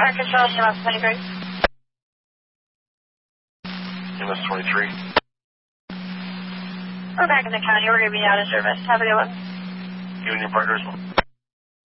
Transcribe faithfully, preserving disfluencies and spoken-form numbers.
Fire Control, E M S twenty-three. E M S twenty-three. We're back in the county. We're going to be out of service. Have a good one. You and your partners.